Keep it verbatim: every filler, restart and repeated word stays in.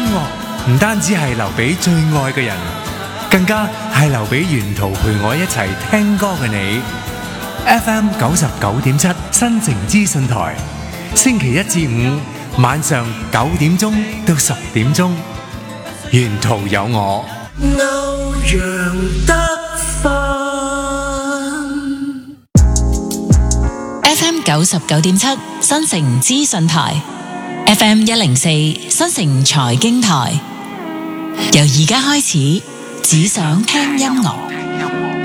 樂唔單止係留俾最愛嘅人，更加係留俾沿途陪我一齊聽歌嘅你。F M 九十九點七新城資訊台，星期一至五晚上九點鐘到十點鐘，沿途有我。歐陽德 F M 九十九點七新城資訊台，F M 一零四新城財經台，由而家開始，只想聽音樂。